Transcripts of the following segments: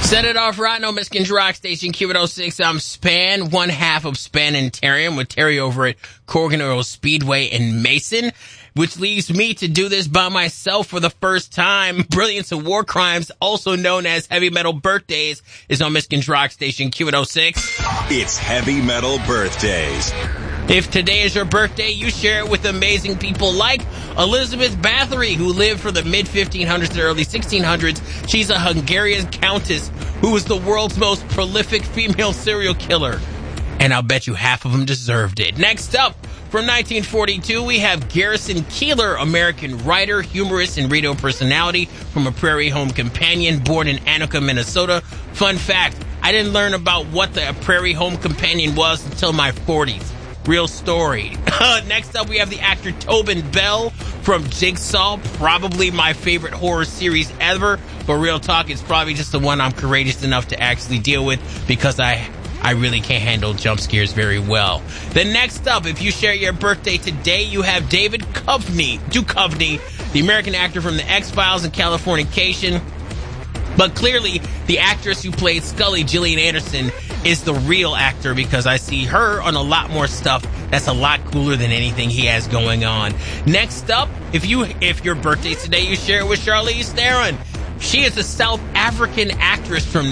Set it off right on Michigan's Rock Station, Q106. I'm Span, one half of Span and Terrium with Terry over at Corgan Oil Speedway in Mason, which leaves me to do this by myself for the first time. Brilliance of War Crimes, also known as Heavy Metal Birthdays, is on Michigan's Rock Station, Q106. It's Heavy Metal Birthdays. If today is your birthday, you share it with amazing people like Elizabeth Bathory, who lived from the mid-1500s to early 1600s. She's a Hungarian countess who was the world's most prolific female serial killer. And I'll bet you half of them deserved it. Next up, from 1942, we have Garrison Keillor, American writer, humorist, and radio personality from A Prairie Home Companion, born in Anoka, Minnesota. Fun fact, I didn't learn about what the Prairie Home Companion was until my 40s. Real story. Next up, we have the actor Tobin Bell from Jigsaw, probably my favorite horror series ever. But real talk, it's probably just the one I'm courageous enough to actually deal with because I really can't handle jump scares very well. Then next up, if you share your birthday today, you have David Duchovny, the American actor from The X-Files and Californication. But clearly, the actress who played Scully, Gillian Anderson, is the real actor because I see her on a lot more stuff that's a lot cooler than anything he has going on. Next up, if your birthday's today, you share it with Charlize Theron. She is a South African actress from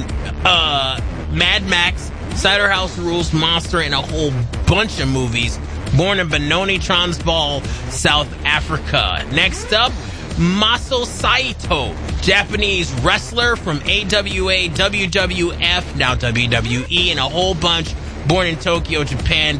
Mad Max, Cider House Rules, Monster, and a whole bunch of movies. Born in Benoni, Transvaal, South Africa. Next up, Maso Saito, Japanese wrestler from AWA, WWF, now WWE, and a whole bunch. Born in Tokyo, Japan,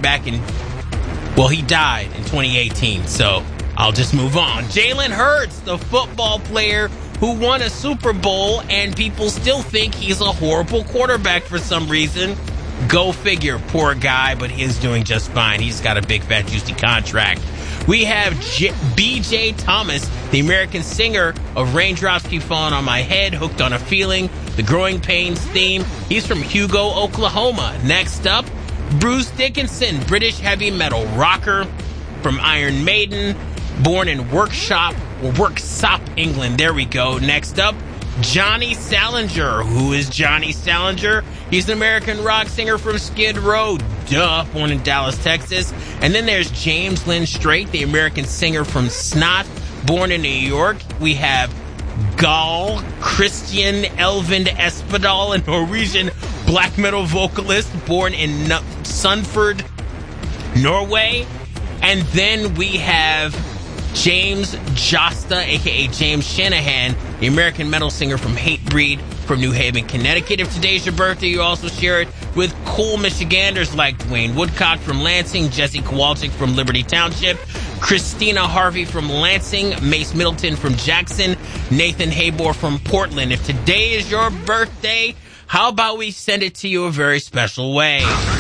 he died in 2018, so I'll just move on. Jalen Hurts, the football player who won a Super Bowl, and people still think he's a horrible quarterback for some reason. Go figure, poor guy, but he's doing just fine. He's got a big, fat, juicy contract. We have B.J. Thomas, the American singer of Raindrops Keep Falling on My Head, Hooked on a Feeling, the Growing Pains theme. He's from Hugo, Oklahoma. Next up, Bruce Dickinson, British heavy metal rocker from Iron Maiden, born in Worksop, England. There we go. Next up, Johnny Salinger. Who is Johnny Salinger? He's an American rock singer from Skid Row. Duh, born in Dallas, Texas. And then there's James Lynn Strait, the American singer from Snot, born in New York. We have Gal Christian Elvind Espedal, a Norwegian black metal vocalist, born in Sundford, Norway. And then we have James Josta, a.k.a. James Shanahan, the American metal singer from Hatebreed from New Haven, Connecticut. If today's your birthday, you also share it with cool Michiganders like Dwayne Woodcock from Lansing, Jesse Kowalczyk from Liberty Township, Christina Harvey from Lansing, Mace Middleton from Jackson, Nathan Habor from Portland. If today is your birthday, how about we send it to you a very special way?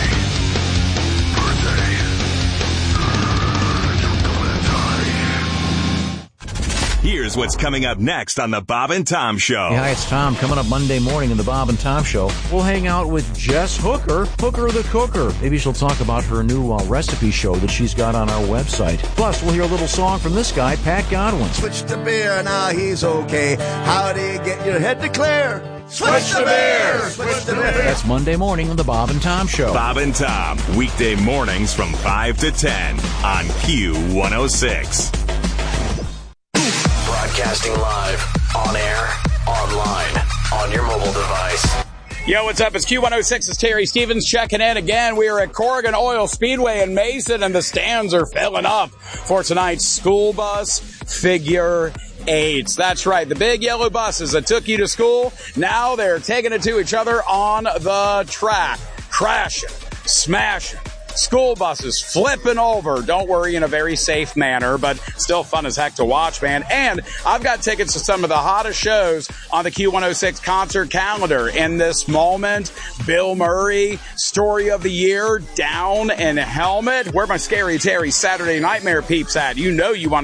Here's what's coming up next on the Bob and Tom Show. Yeah, hi, it's Tom. Coming up Monday morning in the Bob and Tom Show, we'll hang out with Jess Hooker the Cooker. Maybe she'll talk about her new recipe show that she's got on our website. Plus, we'll hear a little song from this guy, Pat Godwin. Switch to beer, now he's okay. How do you get your head to clear? Switch to beer! Switch to beer! That's Monday morning on the Bob and Tom Show. Bob and Tom, weekday mornings from 5 to 10 on Q106. Broadcasting live, on air, online, on your mobile device. Yo, what's up? It's Q106. It's Terry Stevens checking in again. We are at Corgan Oil Speedway in Mason, and the stands are filling up for tonight's school bus figure eights. That's right. The big yellow buses that took you to school, now they're taking it to each other on the track. Crashing, smashing. School buses flipping over. Don't worry, in a very safe manner, but still fun as heck to watch, man. And I've got tickets to some of the hottest shows on the Q106 concert calendar. In this moment, Bill Murray, Story of the Year, Down and Helmet. Where my Scary Terry Saturday Nightmare peeps at? You know you want